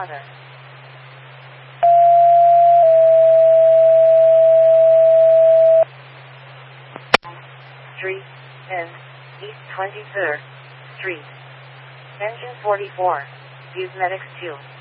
father. Street, N, East 23rd Street. Engine 44. Use medics 2.